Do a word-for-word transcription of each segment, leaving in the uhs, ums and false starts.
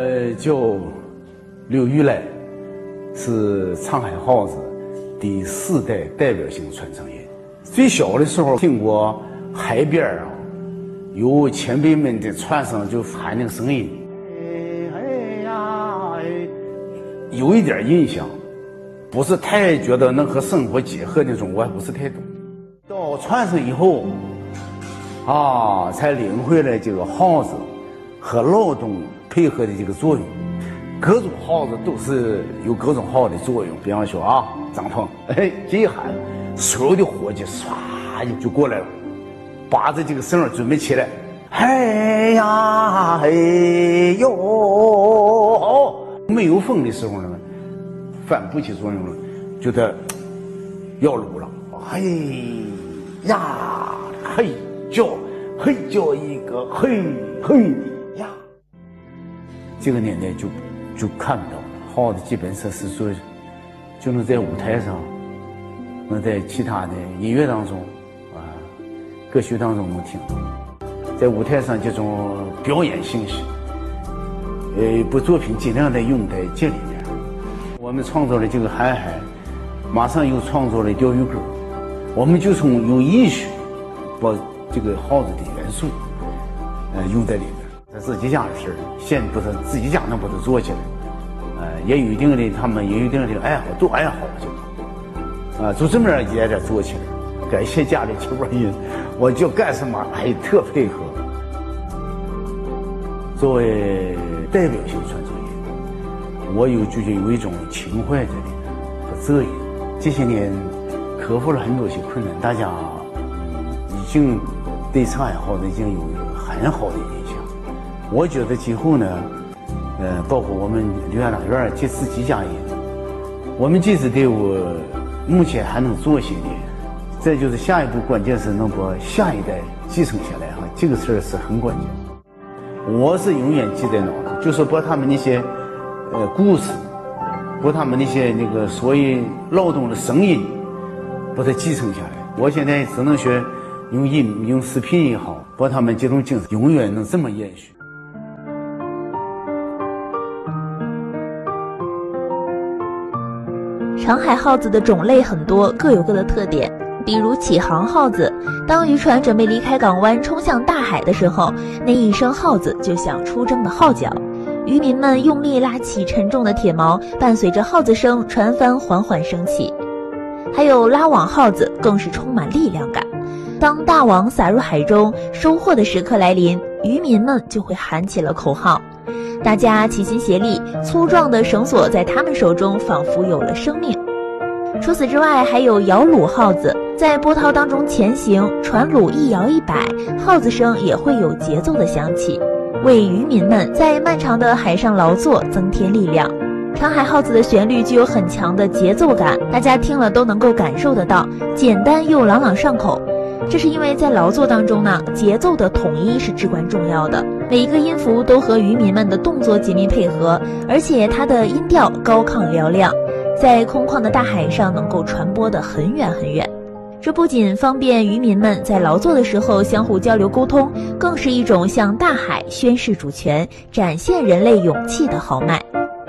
叫刘玉来，是长海号子第四代代表性传承人。最小的时候听过海边啊，有前辈们的传声就喊那个声音，哎呀，有一点印象，不是太觉得能和生活结合那种，我还不是太懂。到传承以后，啊，才领会了这个号子和劳动配合的这个作用。各种号子都是有各种号的作用，比方说啊，张鹏，哎，这一喊，所有的伙计唰就就过来了，把着这个绳准备起来，哎呀，哎呦，没有风的时候呢，反不起作用了，就得要撸了，嘿呀，嘿叫，嘿叫一个，嘿嘿呀，这个年代就。就看不到了，号子基本上是说，就能在舞台上，能在其他的音乐当中，啊，歌曲当中能听到，在舞台上这种表演形式，呃，一部作品尽量的用在这里面。我们创作的这个海海，马上又创作了钓鱼歌，我们就从用艺术把这个号子的元素，呃，用在里面。在自己家的事儿，现不是自己家能把它做起来，呃，也有一定的，他们也有一定的爱好，都爱好这个，啊，就这么样一点点做起来。感谢家里这帮人，我就干什么还特配合。作为代表性传承人，我有就有一种情怀在里面和责任。这些年克服了很多些困难，大家已经对长海号子已经有一个很好的印象。我觉得今后呢，呃，包括我们刘家长院这自己家人，我们这支队伍目前还能做些的，再就是下一步关键是能把下一代继承下来哈，这个事儿是很关键。我是永远记在脑子，就是把他们那些呃故事，把他们那些那个所谓劳动的声音，把它继承下来。我现在只能学用音用视频也好，把他们这种精神永远能这么延续。 长海号子的种类很多，各有各的特点。比如起航号子，当渔船准备离开港湾冲向大海的时候，那一声号子就像出征的号角，渔民们用力拉起沉重的铁锚，伴随着号子声，船帆缓缓升起。还有拉网号子，更是充满力量感。当大网撒入海中，收获的时刻来临，渔民们就会喊起了口号。大家齐心协力，粗壮的绳索在他们手中仿佛有了生命。除此之外，还有摇橹号子，在波涛当中前行，船橹一摇一摆，号子声也会有节奏的响起，为渔民们在漫长的海上劳作增添力量。长海号子的旋律具有很强的节奏感，大家听了都能够感受得到，简单又朗朗上口。这是因为在劳作当中呢，节奏的统一是至关重要的，每一个音符都和渔民们的动作紧密配合，而且它的音调高亢嘹亮，在空旷的大海上能够传播得很远很远。这不仅方便渔民们在劳作的时候相互交流沟通，更是一种向大海宣示主权、展现人类勇气的豪迈。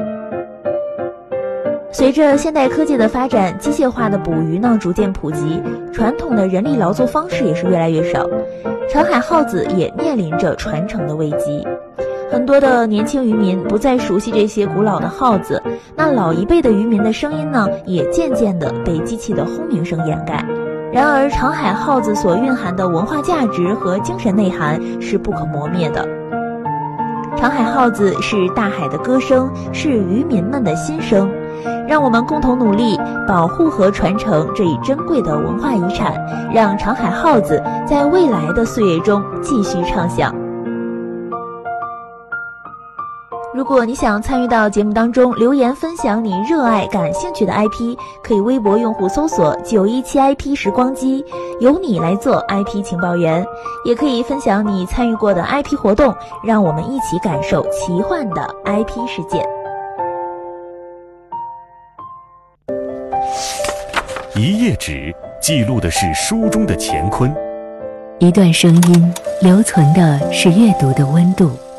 随着现代科技的发展，机械化的捕鱼呢逐渐普及，传统的人力劳作方式也是越来越少，长海号子也面临着传承的危机。很多的年轻渔民不再熟悉这些古老的号子，那老一辈的渔民的声音呢，也渐渐地被机器的轰鸣声掩盖。然而，长海号子所蕴含的文化价值和精神内涵是不可磨灭的。长海号子是大海的歌声，是渔民们的心声。让我们共同努力，保护和传承这一珍贵的文化遗产，让长海号子在未来的岁月中继续唱响。如果你想参与到节目当中，留言分享你热爱感兴趣的 I P， 可以微博用户搜索九一七 I P 时光机，由你来做 I P 情报员，也可以分享你参与过的 I P 活动，让我们一起感受奇幻的 I P 世界。 一页纸记录的是书中的乾坤， 一段声音留存的是阅读的温度。